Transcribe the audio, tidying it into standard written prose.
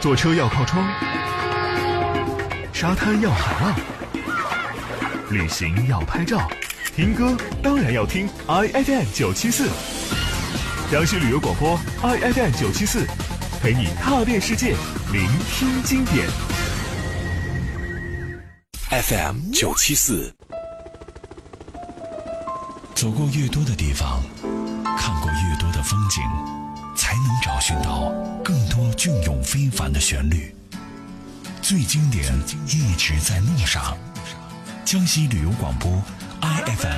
坐车要靠窗，沙滩要海浪，旅行要拍照，听歌当然要听 IFM 974，江西旅游广播 IFM 974，陪你踏遍世界，聆听经典。 FM 974，走过越多的地方，看过越多的风景，才能找寻到更多隽永非凡的旋律。最经典一直在路上。江西旅游广播 IFM